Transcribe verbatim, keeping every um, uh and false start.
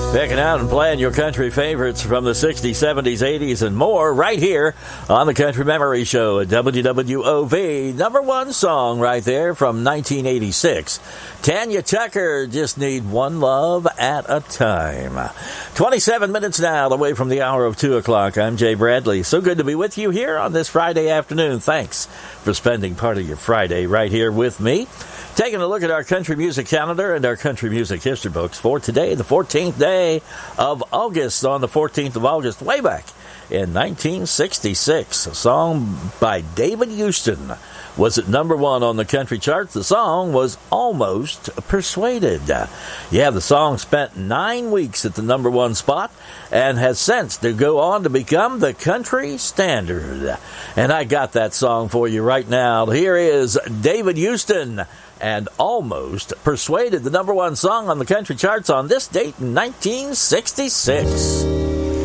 Picking out and playing your country favorites from the sixties, seventies, eighties, and more right here on the Country Memory Show at W W O V. Number one song right there from nineteen eighty-six. Tanya Tucker, Just Need One Love at a Time. twenty-seven minutes now away from the hour of two o'clock. I'm Jay Bradley. So good to be with you here on this Friday afternoon. Thanks for spending part of your Friday right here with me. Taking a look at our country music calendar and our country music history books for today, the fourteenth day of August, on the fourteenth of August, way back in nineteen sixty-six. A song by David Houston was at number one on the country charts. The song was Almost Persuaded. Yeah, the song spent nine weeks at the number one spot and has since to go on to become the country standard. And I got that song for you right now. Here is David Houston and Almost Persuaded, the number one song on the country charts on this date in nineteen sixty-six.